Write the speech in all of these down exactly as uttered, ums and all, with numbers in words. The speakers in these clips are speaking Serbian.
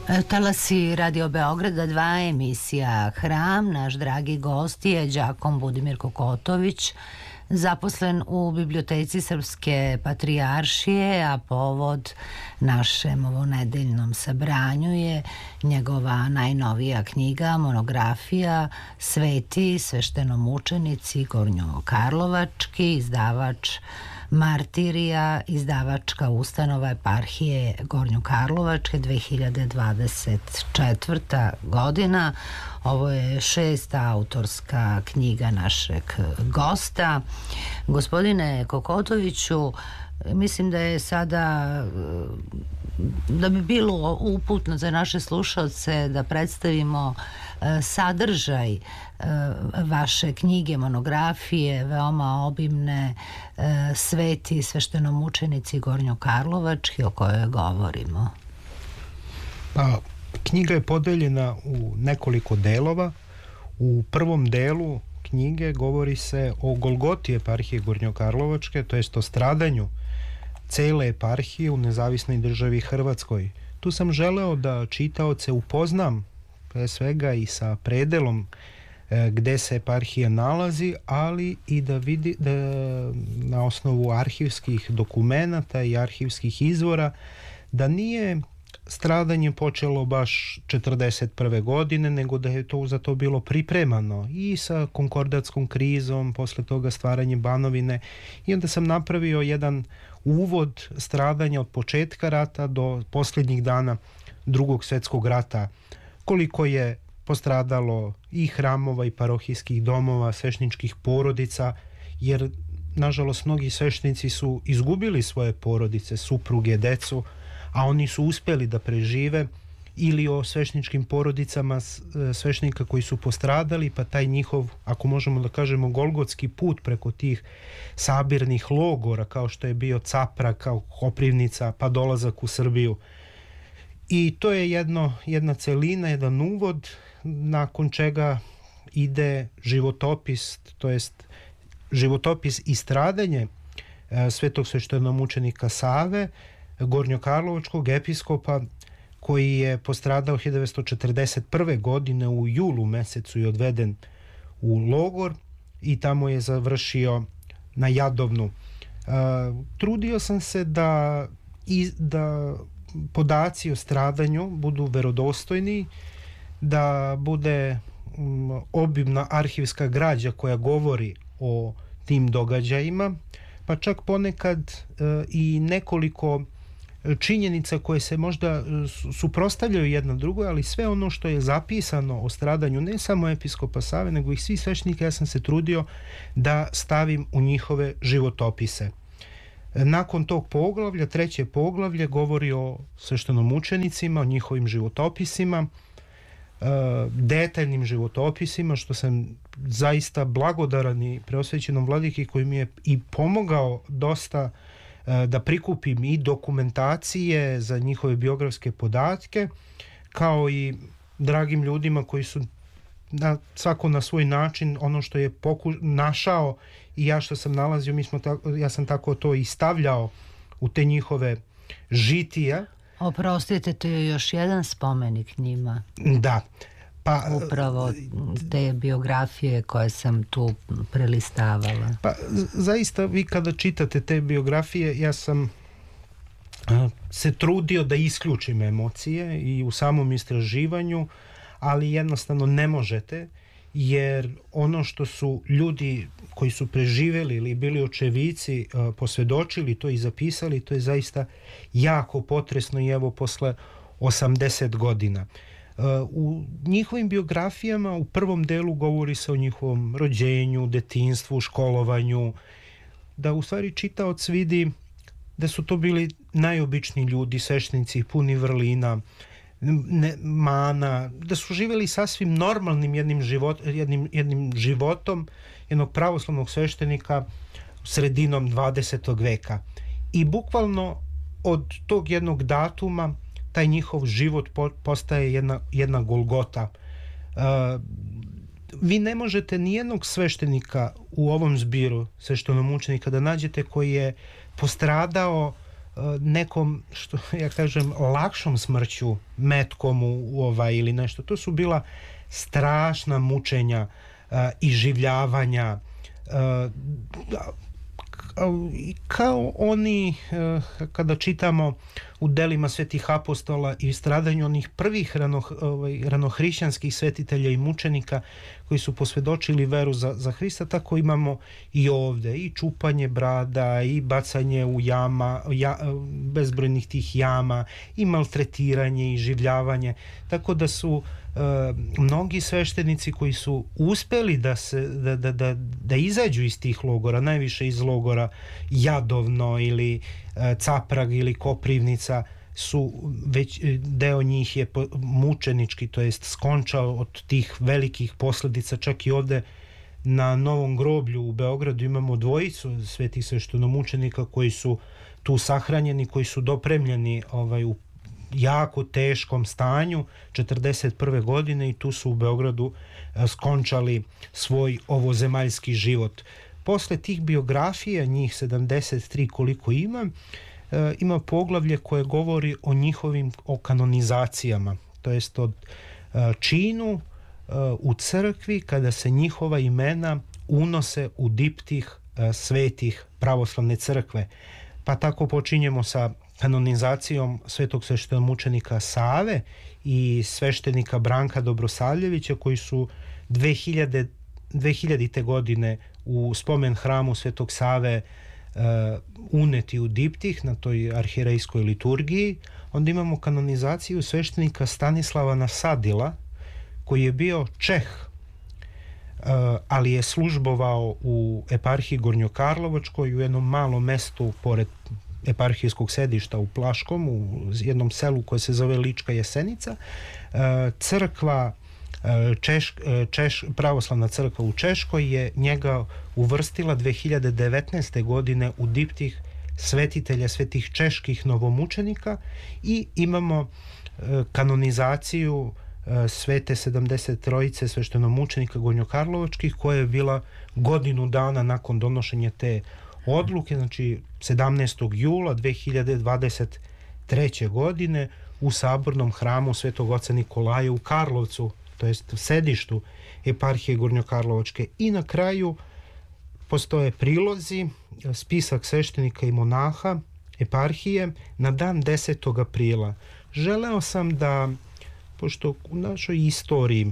Talasi Radio Beograda dva, emisija Hram. Naš dragi gost je đakon Budimir Kokotović, zaposlen u Biblioteci Srpske patrijaršije, a povod našem ovonedeljnom sabranju je njegova najnovija knjiga, monografija Sveti sveštenomučenici Gornjokarlovački, izdavač Martirija, izdavačka ustanova Eparhije Gornjokarlovačke, dve hiljade dvadeset četvrta godina. Ovo je šesta autorska knjiga našeg gosta. Gospodine Kokotoviću, mislim da je sada, da bi bilo uputno za naše slušalce da predstavimo sadržaj vaše knjige, monografije, veoma obimne, Sveti sveštenomučenici Gornjokarlovački, o kojoj govorimo. Pa, knjiga je podeljena u nekoliko delova. U prvom delu knjige govori se o Golgoti eparhije Gornjokarlovačke, to jest o stradanju cele eparhije u nezavisnoj državi Hrvatskoj. Tu sam želeo da čitaoce upoznam pre svega i sa predelom e, gde se eparhija nalazi, ali i da vidi da na osnovu arhivskih dokumenata i arhivskih izvora da nije stradanje počelo baš četrdeset prve godine, nego da je to za to bilo pripremano i sa konkordatskom krizom, posle toga stvaranje Banovine, i onda sam napravio jedan uvod stradanja od početka rata do posljednjih dana Drugog svjetskog rata, koliko je postradalo i hramova i parohijskih domova, svešničkih porodica, jer nažalost mnogi sveštenici su izgubili svoje porodice, supruge, decu, a oni su uspjeli da prežive, ili o svešničkim porodicama sveštenika koji su postradali, pa taj njihov, ako možemo da kažemo, golgotski put preko tih sabirnih logora, kao što je bio Caprak, kao Koprivnica, pa dolazak u Srbiju. I to je jedno, jedna celina, jedan uvod, nakon čega ide životopis, to jest životopis i stradanje e, svetog sveštenomučenika Save, Gornjokarlovačkog episkopa, koji je postradao hiljadu devetsto četrdeset prve godine u julu mesecu i odveden u logor i tamo je završio na Jadovnu. E, trudio sam se da, i, da podaci o stradanju budu verodostojni, da bude um, obimna arhivska građa koja govori o tim događajima, pa čak ponekad uh, i nekoliko činjenica koje se možda suprotstavljaju jedna drugoj, ali sve ono što je zapisano o stradanju ne samo episkopa Save, nego i svih sveštenika, ja sam se trudio da stavim u njihove životopise. Nakon tog poglavlja, treće poglavlje govori o sveštenomučenicima, o njihovim životopisima, detaljnim životopisima, što sam zaista blagodaran i preosvećenom vladiki koji mi je i pomogao dosta da prikupim i dokumentacije za njihove biografske podatke, kao i dragim ljudima koji su na, svako na svoj način ono što je poku, našao i ja što sam nalazio, mi smo tako, ja sam tako to i stavljao u te njihove žitije. Oprostite, to je još jedan spomenik njima. Da. Pa, upravo te biografije koje sam tu prelistavala. Pa zaista vi kada čitate te biografije, ja sam a, se trudio da isključim emocije i u samom istraživanju, ali jednostavno ne možete, jer ono što su ljudi koji su preživeli ili bili očevici a, posvedočili to i zapisali, to je zaista jako potresno i evo posle osamdeset godina. U njihovim biografijama u prvom delu govori se o njihovom rođenju, detinjstvu, školovanju, da u stvari čitaoc vidi da su to bili najobičniji ljudi, sveštenici puni vrlina, ne, mana, da su živjeli sasvim normalnim jednim, život, jednim, jednim životom jednog pravoslavnog sveštenika sredinom dvadesetog veka. I bukvalno od tog jednog datuma taj njihov život postaje jedna, jedna golgota. Uh, vi ne možete nijednog sveštenika u ovom zbiru sveštenomučenika da nađete koji je postradao nekom, što ja kažem, lakšom smrću, metkom u ovaj ili nešto. To su bila strašna mučenja, iživljavanja, kao oni, kada čitamo u delima svetih apostola i stradanju onih prvih rano, ovaj, ranohrišćanskih svetitelja i mučenika koji su posvjedočili veru za, za Hrista, tako imamo i ovde i čupanje brada i bacanje u jama, ja, bezbrojnih tih jama i maltretiranje i življavanje, tako da su Uh, mnogi sveštenici koji su uspeli da, se, da, da, da, da izađu iz tih logora, najviše iz logora Jadovno ili uh, Caprag ili Koprivnica, su već deo njih je mučenički, to jest skončao od tih velikih posljedica. Čak i ovde na Novom groblju u Beogradu imamo dvojicu svetih sveštenomučenika koji su tu sahranjeni, koji su dopremljeni ovaj, u jako teškom stanju četrdeset prve godine i tu su u Beogradu skončali svoj ovozemaljski život. Posle tih biografija, njih sedamdeset tri koliko ima, ima poglavlje koje govori o njihovim o kanonizacijama, to jest o činu u crkvi kada se njihova imena unose u diptih svetih pravoslavne crkve. Pa tako počinjemo sa kanonizacijom svetog sveštenomučenika Save i sveštenika Branka Dobrosavljevića, koji su dve hiljade, dve hiljadite godine u spomen hramu svetog Save uh, uneti u diptih na toj arhirejskoj liturgiji. Onda imamo kanonizaciju sveštenika Stanislava Nasadila, koji je bio Čeh, uh, ali je službovao u eparhiji Gornjokarlovačkoj u jednom malom mestu pored eparhijskog sedišta u Plaškom, u jednom selu koje se zove Lička Jesenica. Crkva Češ, Češ, pravoslavna crkva u Češkoj je njega uvrstila dve hiljade devetnaeste godine u diptih svetitelja svetih čeških novomučenika i imamo kanonizaciju svete sedamdeset trojice sveštenomučenika gornjokarlovačkih, koja je bila godinu dana nakon donošenja te odluke, znači sedamnaestog jula dve hiljade dvadeset treće godine u sabornom hramu Svetog oca Nikolaja u Karlovcu, to jest u sedištu eparhije Gornjokarlovačke. I na kraju postoje prilozi, spisak sveštenika i monaha eparhije na dan desetog aprila. Želeo sam da, pošto u našoj istoriji,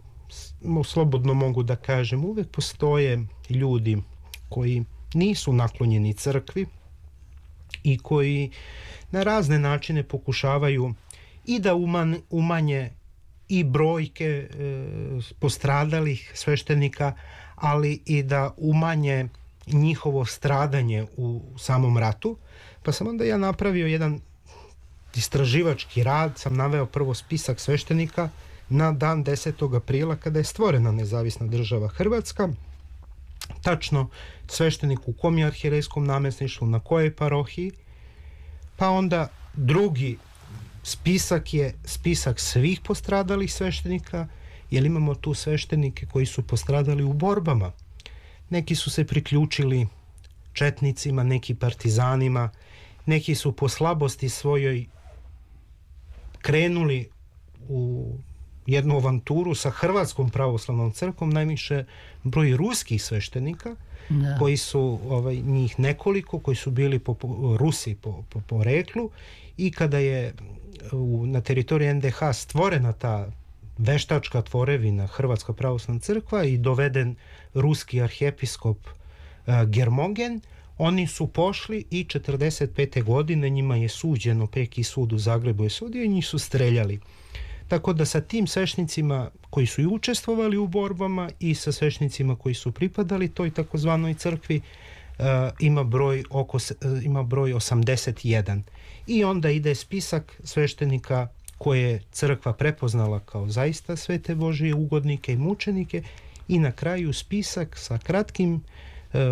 slobodno mogu da kažem, uvek postoje ljudi koji nisu naklonjeni crkvi i koji na razne načine pokušavaju i da uman, umanje i brojke e, postradalih sveštenika, ali i da umanje njihovo stradanje u samom ratu. Pa sam onda ja napravio jedan istraživački rad, sam naveo prvo spisak sveštenika na dan desetog aprila kada je stvorena nezavisna država Hrvatska, tačno sveštenik u kom je arhirejskom namestništvu, na kojoj parohiji, pa onda drugi spisak je spisak svih postradalih sveštenika, jer imamo tu sveštenike koji su postradali u borbama. Neki su se priključili četnicima, neki partizanima, neki su po slabosti svojoj krenuli u jednu avanturu sa Hrvatskom pravoslavnom crkvom, najviše broj ruskih sveštenika, da. Koji su, ovaj, njih nekoliko, koji su bili po, po, Rusi po, po, po reklu, i kada je u, na teritoriji en de ha stvorena ta veštačka tvorevina Hrvatska pravoslavna crkva i doveden ruski arhijepiskop uh, Germogen, oni su pošli i četrdeset pete godine njima je suđeno, Peki sud u Zagrebu je sudio i njih su streljali. Tako da sa tim svešnicima koji su i učestvovali u borbama i sa svešnicima koji su pripadali toj takozvanoj crkvi uh, ima broj oko uh, ima broj osamdeset jedan. I onda ide spisak sveštenika koje je crkva prepoznala kao zaista svete Božije ugodnike i mučenike, i na kraju spisak sa kratkim uh,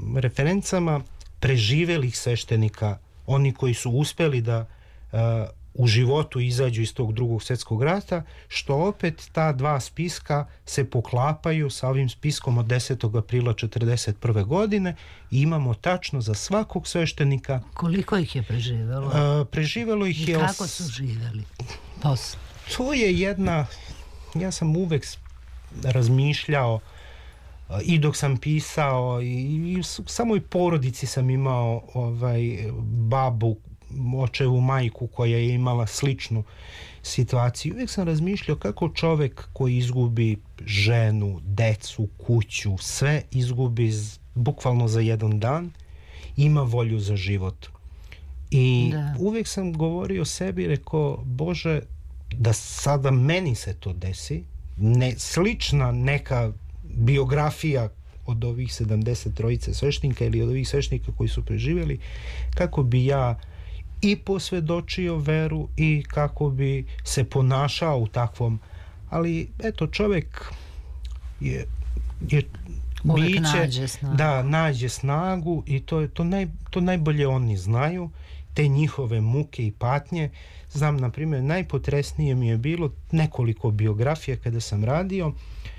referencama preživelih sveštenika, oni koji su uspeli da uh, u životu izađu iz tog drugog svjetskog rata, što opet ta dva spiska se poklapaju sa ovim spiskom od desetog aprila četrdeset prve godine i imamo tačno za svakog sveštenika. Koliko ih je preživelo? Uh, preživelo ih I je... kako su živjeli? Posle. To je jedna... Ja sam uvek razmišljao i dok sam pisao i, i u samoj porodici sam imao ovaj, babu, očevu majku koja je imala sličnu situaciju. Uvijek sam razmišljao kako čovjek koji izgubi ženu, decu, kuću, sve izgubi z, bukvalno za jedan dan, ima volju za život. I da. Uvijek sam govorio sebi, rekao, Bože, da sada meni se to desi, ne, slična neka biografija od ovih sedamdeset trojice sveštenika ili od ovih sveštenika koji su preživjeli, kako bi ja i posvjedočio veru i kako bi se ponašao u takvom, ali eto, čovjek je, je biće, nađe da, nađe snagu i to, to, naj, to najbolje oni znaju, te njihove muke i patnje. Znam, na primjer, najpotresnije mi je bilo nekoliko biografija kada sam radio.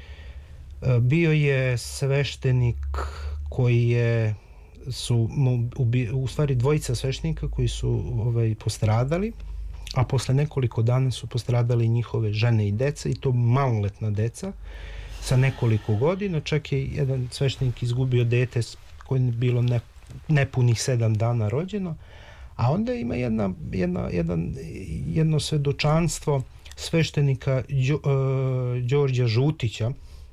Bio je sveštenik koji je su u stvari dvojica sveštenika koji su ovaj, postradali, a posle nekoliko dana su postradali njihove žene i deca, i to maloletna deca sa nekoliko godina. Čak je jedan sveštenik izgubio dete koje je bilo ne, nepunih sedam dana rođeno. A onda ima jedna, jedna, jedan, jedno svedočanstvo sveštenika Đo, uh, Đorđa Žutića,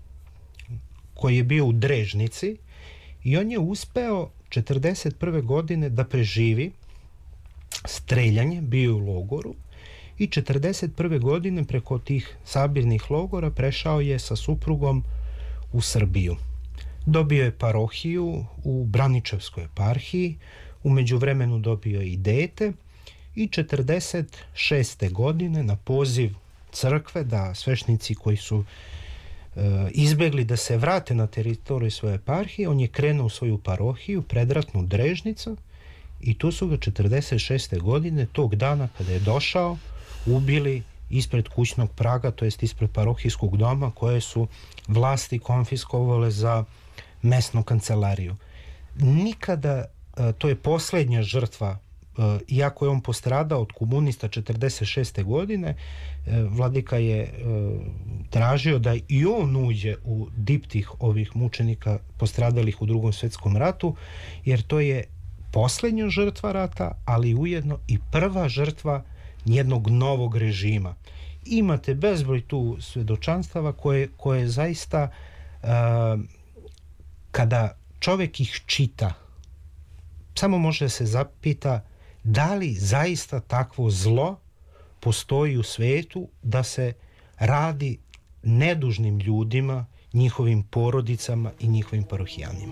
koji je bio u Drežnici, i on je uspeo četrdeset prve godine da preživi streljanje, bio u logoru, i četrdeset prve godine preko tih sabirnih logora prešao je sa suprugom u Srbiju. Dobio je parohiju u Braničevskoj eparhiji, u međuvremenu dobio i dete, i četrdeset šeste godine na poziv crkve da sveštenici koji su e, izbegli da se vrate na teritoriju svoje eparhije, on je krenuo u svoju parohiju, predratnu Drežnicu, i tu su ga četrdeset šeste godine, tog dana kada je došao, ubili ispred kućnog praga, to jest ispred parohijskog doma, koje su vlasti konfiskovale za mesnu kancelariju. Nikada, to je posljednja žrtva, iako je on postradao od komunista četrdeset šeste godine, vladika je tražio da i on uđe u diptih ovih mučenika postradalih u Drugom svjetskom ratu, jer to je posljednja žrtva rata, ali ujedno i prva žrtva jednog novog režima. Imate bezbroj tu svedočanstava koje, koje zaista uh, kada čovjek ih čita, samo može se zapita da li zaista takvo zlo postoji u svijetu, da se radi nedužnim ljudima, njihovim porodicama i njihovim parohijanima.